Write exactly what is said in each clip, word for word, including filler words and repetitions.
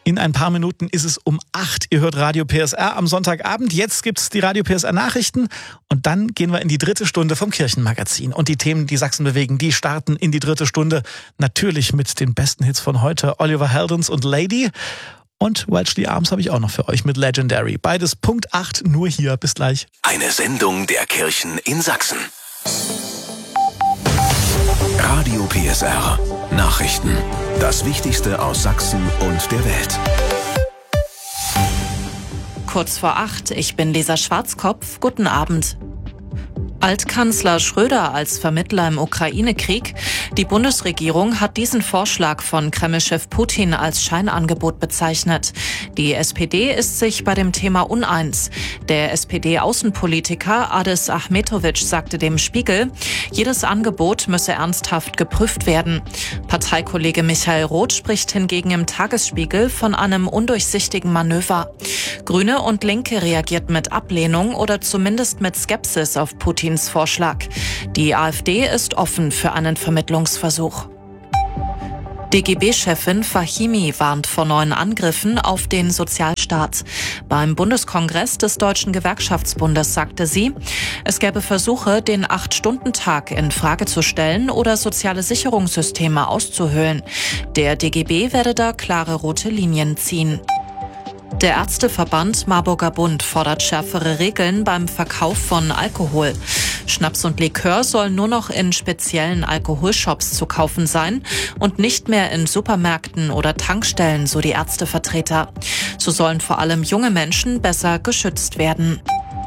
In ein paar Minuten ist es um acht. Ihr hört Radio P S R am Sonntagabend. Jetzt gibt's die Radio P S R Nachrichten und dann gehen wir in die dritte Stunde vom Kirchenmagazin. Und die Themen, die Sachsen bewegen, die starten in die dritte Stunde. Natürlich mit den besten Hits von heute, Oliver Heldens und Lady. Und Welsh Arms habe ich auch noch für euch mit Legendary. Beides Punkt acht, nur hier. Bis gleich. Eine Sendung der Kirchen in Sachsen. Radio P S R Nachrichten. Das Wichtigste aus Sachsen und der Welt. Kurz vor acht, ich bin Lisa Schwarzkopf. Guten Abend. Altkanzler Schröder als Vermittler im Ukraine-Krieg. Die Bundesregierung hat diesen Vorschlag von Kreml-Chef Putin als Scheinangebot bezeichnet. Die S P D ist sich bei dem Thema uneins. Der S P D-Außenpolitiker Adis Ahmetovic sagte dem Spiegel, jedes Angebot müsse ernsthaft geprüft werden. Parteikollege Michael Roth spricht hingegen im Tagesspiegel von einem undurchsichtigen Manöver. Grüne und Linke reagierten mit Ablehnung oder zumindest mit Skepsis auf Putins Vorschlag. Die AfD ist offen für einen Vermittlungsversuch. D G B-Chefin Fahimi warnt vor neuen Angriffen auf den Sozialstaat. Beim Bundeskongress des Deutschen Gewerkschaftsbundes sagte sie, es gäbe Versuche, den Acht-Stunden-Tag in Frage zu stellen oder soziale Sicherungssysteme auszuhöhlen. Der D G B werde da klare rote Linien ziehen. Der Ärzteverband Marburger Bund fordert schärfere Regeln beim Verkauf von Alkohol. Schnaps und Likör sollen nur noch in speziellen Alkoholshops zu kaufen sein und nicht mehr in Supermärkten oder Tankstellen, so die Ärztevertreter. So sollen vor allem junge Menschen besser geschützt werden.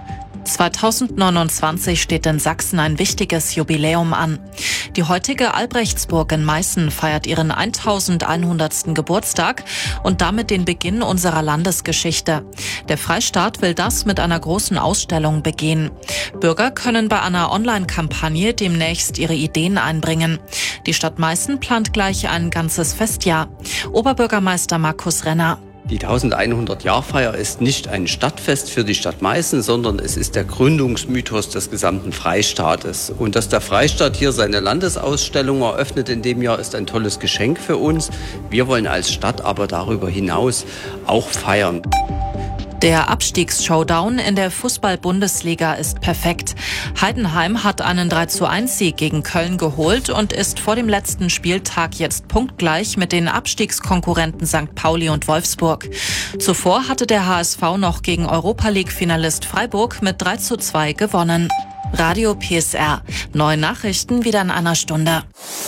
zweitausendneunundzwanzig steht in Sachsen ein wichtiges Jubiläum an. Die heutige Albrechtsburg in Meißen feiert ihren eintausendeinhundertsten Geburtstag und damit den Beginn unserer Landesgeschichte. Der Freistaat will das mit einer großen Ausstellung begehen. Bürger können bei einer Online-Kampagne demnächst ihre Ideen einbringen. Die Stadt Meißen plant gleich ein ganzes Festjahr. Oberbürgermeister Markus Renner. Die eintausendeinhundert-Jahr-Feier ist nicht ein Stadtfest für die Stadt Meißen, sondern es ist der Gründungsmythos des gesamten Freistaates. Und dass der Freistaat hier seine Landesausstellung eröffnet in dem Jahr, ist ein tolles Geschenk für uns. Wir wollen als Stadt aber darüber hinaus auch feiern. Der Abstiegsshowdown in der Fußball-Bundesliga ist perfekt. Heidenheim hat einen drei zu eins Sieg gegen Köln geholt und ist vor dem letzten Spieltag jetzt punktgleich mit den Abstiegskonkurrenten Sankt Pauli und Wolfsburg. Zuvor hatte der H S V noch gegen Europa-League-Finalist Freiburg mit drei zu zwei gewonnen. Radio P S R. Neue Nachrichten wieder in einer Stunde.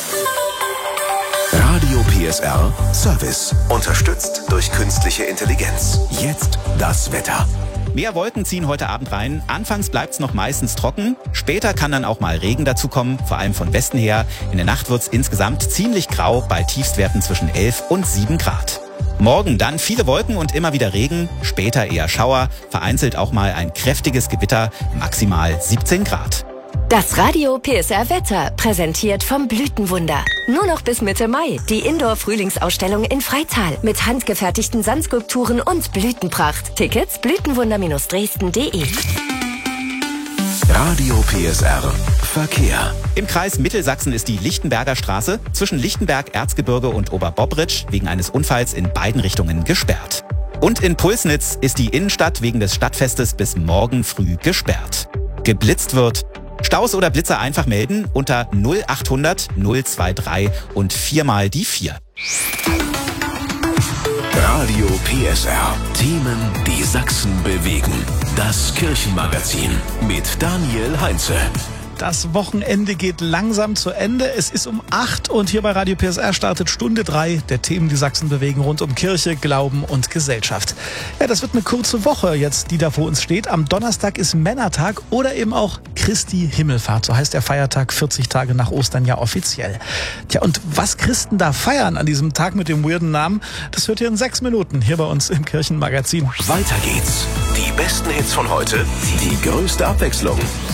Radio P S R Service. Unterstützt durch künstliche Intelligenz. Jetzt das Wetter. Mehr Wolken ziehen heute Abend rein. Anfangs bleibt es noch meistens trocken. Später kann dann auch mal Regen dazukommen, vor allem von Westen her. In der Nacht wird es insgesamt ziemlich grau bei Tiefstwerten zwischen elf und sieben Grad. Morgen dann viele Wolken und immer wieder Regen. Später eher Schauer. Vereinzelt auch mal ein kräftiges Gewitter. Maximal siebzehn Grad. Das Radio P S R Wetter, präsentiert vom Blütenwunder. Nur noch bis Mitte Mai die Indoor-Frühlingsausstellung in Freital mit handgefertigten Sandskulpturen und Blütenpracht. Tickets blütenwunder-dresden punkt de. Radio P S R Verkehr. Im Kreis Mittelsachsen ist die Lichtenberger Straße zwischen Lichtenberg, Erzgebirge und Oberbobbritsch wegen eines Unfalls in beiden Richtungen gesperrt. Und in Pulsnitz ist die Innenstadt wegen des Stadtfestes bis morgen früh gesperrt. Geblitzt wird. Staus oder Blitzer einfach melden unter null achthundert null drei drei und viermal die vier. Radio P S R. Themen, die Sachsen bewegen. Das Kirchenmagazin mit Daniel Heinze. Das Wochenende geht langsam zu Ende. Es ist um acht und hier bei Radio P S R startet Stunde drei der Themen, die Sachsen bewegen, rund um Kirche, Glauben und Gesellschaft. Ja, das wird eine kurze Woche jetzt, die da vor uns steht. Am Donnerstag ist Männertag oder eben auch Christi Himmelfahrt. So heißt der Feiertag vierzig Tage nach Ostern ja offiziell. Tja, und was Christen da feiern an diesem Tag mit dem weirden Namen, das hört ihr in sechs Minuten hier bei uns im Kirchenmagazin. Weiter geht's. Die besten Hits von heute, die größte Abwechslung.